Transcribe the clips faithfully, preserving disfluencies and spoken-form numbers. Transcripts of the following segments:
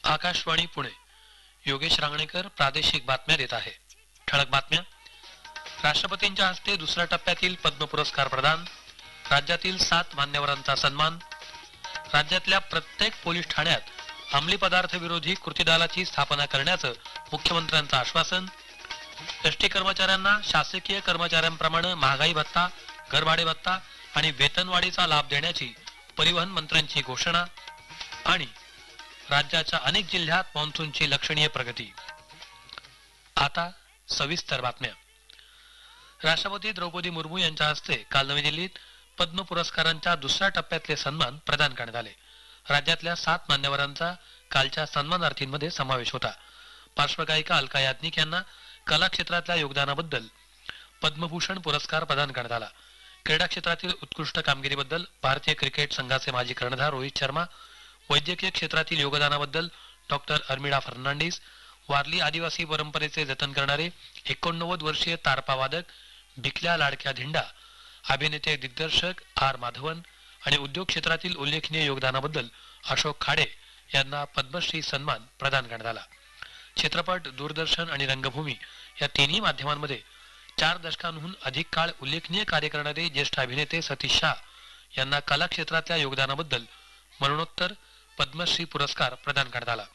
आकाशवाणी पुणे. योगेश रांगणेकर प्रादेशिक बातम्या देत आहे. ठळक बातम्या. राष्ट्रपतींच्या हस्ते दुसऱ्या टप्प्यातील पद्म पुरस्कार प्रदान. राज्यातील सात मान्यवरांचा सन्मान. राज्यातल्या प्रत्येक पोलीस ठाण्यात अंमली पदार्थ विरोधी कृती दलाची स्थापना करण्याचं मुख्यमंत्र्यांचं आश्वासन. एसटी कर्मचाऱ्यांना शासकीय कर्मचाऱ्यांप्रमाणे महागाई भत्ता, घरभाडे भत्ता आणि वेतनवाढीचा लाभ देण्याची परिवहन मंत्र्यांची घोषणा. आणि राज्याच्या अनेक जिल्ह्यात मान्सूनची लक्षणीय प्रगती. आता सविस्तर बातम्या. राष्ट्रपती द्रौपदी मुर्मू यांच्या हस्ते काल नवी दिल्लीत पद्म पुरस्कारांच्या दुसऱ्या टप्प्यातले सन्मान प्रदान करण्यात आले. राज्यातल्या सात मान्यवरांचा कालच्या सन्मानार्थींमध्ये समावेश होता. पार्श्वगायिका अलका याज्ञिक यांना कला क्षेत्रातल्या योगदानाबद्दल पद्मभूषण पुरस्कार प्रदान करण्यात आला. क्रीडा क्षेत्रातील उत्कृष्ट कामगिरीबद्दल भारतीय क्रिकेट संघाचे माजी कर्णधार रोहित शर्मा, वैद्यकीय क्षेत्रातील योगदानाबद्दल डॉक्टर अर्मिडा फर्नांडिस, वारली आदिवासी परंपरेचे जतन करणारे एकोणनव्वद वर्षीय तारपा वादक भिकल्या लाडक्या धिंडा, अभिनेते दिग्दर्शक आर माधवन आणि उद्योग क्षेत्रातील उल्लेखनीय योगदानाबद्दल अशोक खाडे यांना पद्मश्री सन्मान प्रदान करण्यात आला. चित्रपट, दूरदर्शन आणि रंगभूमी या तिन्ही माध्यमांमध्ये चार दशकांहून अधिक काळ उल्लेखनीय कार्य करणारे ज्येष्ठ अभिनेते सतीश शाह यांना कला क्षेत्रातल्या योगदानाबद्दल मरणोत्तर पद्मश्री पुरस्कार प्रदान करण्यात आला.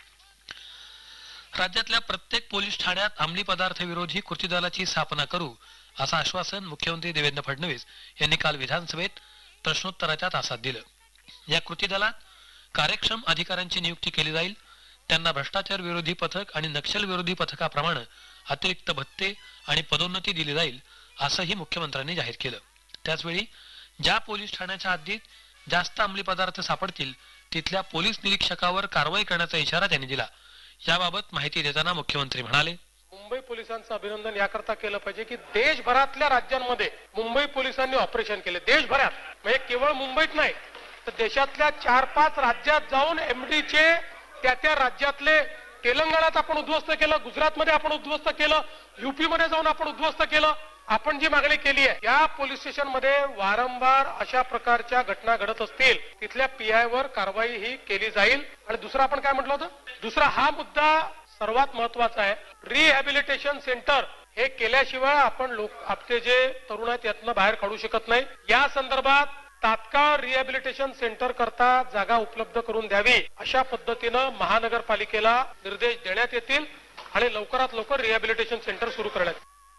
राज्यातल्या प्रत्येक पोलीस ठाण्यात अंमली पदार्थ विरोधी कृती दलाची स्थापना करू असं आश्वासन मुख्यमंत्री देवेंद्र फडणवीस यांनी काल विधानसभेत प्रश्नोत्तराच्या तासात दिलं. या कृती दलात कार्यक्षम अधिकाऱ्यांची नियुक्ती केली जाईल. त्यांना भ्रष्टाचार विरोधी पथक आणि नक्षल विरोधी पथकाप्रमाणे अतिरिक्त भत्ते आणि पदोन्नती दिली जाईल असंही मुख्यमंत्र्यांनी जाहीर केलं. त्याचवेळी ज्या पोलीस ठाण्याच्या हद्दीत जास्त अंमली पदार्थ सापडतील तिथल्या पोलीस निरीक्षकावर कारवाई करण्याचा इशारा त्यांनी दिला. याबाबत माहिती देताना मुख्यमंत्री म्हणाले, मुंबई पोलिसांचं अभिनंदन याकरता केलं पाहिजे की देशभरातल्या राज्यांमध्ये मुंबई पोलिसांनी ऑपरेशन केले. देशभरात म्हणजे केवळ मुंबईत नाही तर देशातल्या चार पाच राज्यात जाऊन एमडीचे त्या त्या राज्यातले, तेलंगणात आपण उद्ध्वस्त केलं, गुजरातमध्ये आपण उद्ध्वस्त केलं, युपी मध्ये जाऊन आपण उद्ध्वस्त केलं. आपण जी मागणी केली आहे या पोलीस स्टेशन मध्ये वारंवार अशा प्रकारच्या घटना घडत असतील तिथल्या पी आय वर कारवाई ही केली जाईल. आणि दुसरा आपण काय म्हटलं होतं, दुसरा हा मुद्दा सर्वात महत्वाचा आहे. रिहॅबिलिटेशन सेंटर हे केल्याशिवाय आपण लोक आपले जे तरुण आहेत यातनं बाहेर काढू शकत नाही. या संदर्भात तात्काळ रिहॅबिलिटेशन सेंटर करता जागा उपलब्ध करून द्यावी अशा पद्धतीनं महानगरपालिकेला निर्देश देण्यात येतील आणि लवकरात लवकर रिहॅबिलिटेशन सेंटर सुरू करण्यात.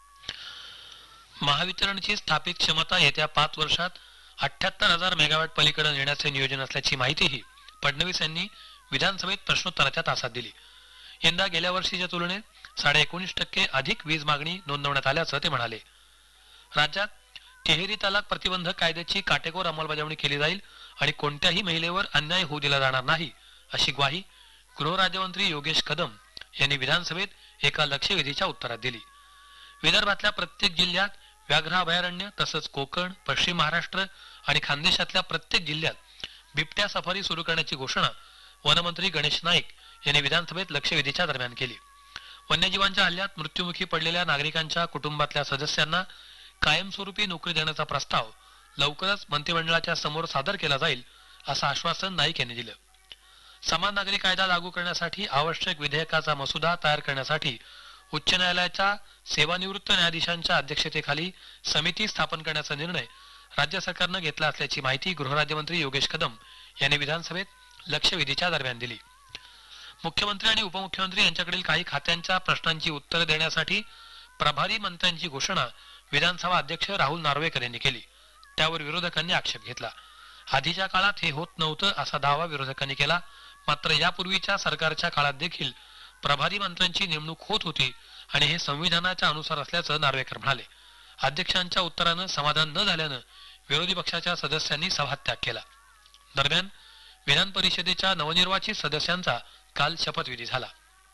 महावितरणची स्थापित क्षमता येत्या पाच वर्षात अठ्याहत्तर हजार मेगावॅट पलीकडे नेण्याचे नियोजन असल्याची माहितीही फडणवीस यांनी विधानसभेत प्रश्नोत्तराच्या तासात दिली. यंदा गेल्या वर्षीच्या तुलनेत साडे एकोणीस टक्के अधिक वीज मागणी नोंदवण्यात आल्याचं ते म्हणाले. राज्यात तिहेरी तलाक प्रतिबंधक कायद्याची काटेकोर अंमलबजावणी केली जाईल आणि कोणत्याही महिलेवर अन्याय होऊ दिला जाणार नाही अशी ग्वाही गृहराज्यमंत्री योगेश कदम यांनी विधानसभेत एका लक्षवेधीच्या उत्तरात दिली. विदर्भातल्या प्रत्येक जिल्ह्यात व्याघ्र अभयारण्य तसंच कोकण, पश्चिम महाराष्ट्र आणि खानदेशातल्या प्रत्येक जिल्ह्यात बिबट्या सफारी सुरू करण्याची घोषणा वनमंत्री गणेश नाईक यांनी विधानसभेत लक्षवेधीच्या दरम्यान केली. वन्यजीवांच्या हल्ल्यात मृत्युमुखी पडलेल्या नागरिकांच्या कुटुंबातल्या सदस्यांना कायमस्वरूपी नोकरी देण्याचा प्रस्ताव लवकरच मंत्रिमंडळाच्या समोर सादर केला जाईल असं आश्वासन नाईक यांनी दिलं. समान नागरी कायदा लागू करण्यासाठी आवश्यक विधेयकाचा मसुदा तयार करण्यासाठी उच्च न्यायालयाच्या सेवानिवृत्त न्यायाधीशांच्या अध्यक्षतेखाली समिती स्थापन करण्याचा निर्णय राज्य सरकारनं घेतला असल्याची माहिती गृहराज्यमंत्री योगेश कदम यांनी विधानसभेत लक्षवेधीच्या दरम्यान दिली. मुख्यमंत्री आणि उपमुख्यमंत्री यांच्याकडील काही खात्यांच्या प्रश्नांची उत्तरे देण्यासाठी प्रभारी मंत्र्यांची घोषणा विधानसभा अध्यक्ष राहुल नार्वेकर यांनी केली. त्यावर विरोधकांनी आक्षेप घेतला. आधीच्या काळात हे होत नव्हतं असा दावा विरोधकांनी केला. मात्र यापूर्वीच्या सरकारच्या काळात देखील प्रभारी मंत्र्यांची नेमणूक होत होती आणि हे संविधानाच्या अनुसार असल्याचं नार्वेकर म्हणाले. अध्यक्षांच्या उत्तरानं समाधान न झाल्यानं विरोधी पक्षाच्या सदस्यांनी सभात्याग केला. दरम्यान विधान परिषदेच्या नवनिर्वाचित सदस्यांचा काल शपथविधी झाला.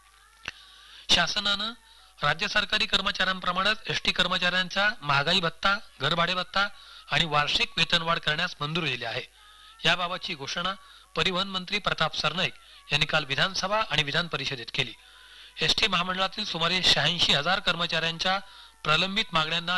शासनानं राज्य सरकारी कर्मचाऱ्यांप्रमाणेच एसटी कर्मचाऱ्यांच्या महागाई भत्ता, घरभाडे भत्ता आणि वार्षिक वेतनवाढ करण्यास मंजुरी दिली आहे. याबाबतची घोषणा परिवहन मंत्री प्रताप सरनाईक यांनी काल विधानसभा आणि विधान परिषदेत केली. एसटी महामंडळातील सुमारे शहाऐंशी हजार कर्मचाऱ्यांच्या प्रलंबित मागण्यांना